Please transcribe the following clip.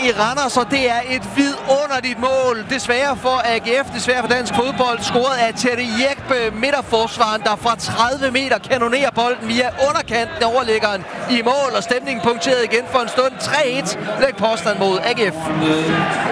i Randers, og det er et vidunderligt mål. Desværre for AGF, desværre for dansk fodbold, scoret af Teddy Jekpe, midterforsvaren, der fra 30 meter kanonerer bolden via underkanten overlæggeren i mål, og stemningen punkteret igen for en stund. 3-1. Læg påstand mod AGF.